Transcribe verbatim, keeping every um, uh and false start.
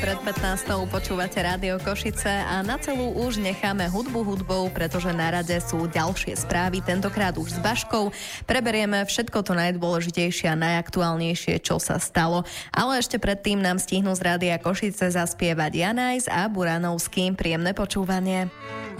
Pred pätnástou počúvate Rádio Košice a na celú už necháme hudbu hudbou, pretože na rade sú ďalšie správy, tentokrát už s Baškou. Preberieme všetko to najdôležitejšie a najaktuálnejšie, čo sa stalo. Ale ešte predtým nám stihnú z Rádia Košice zaspievať Janajs a Buranovský. Príjemné počúvanie.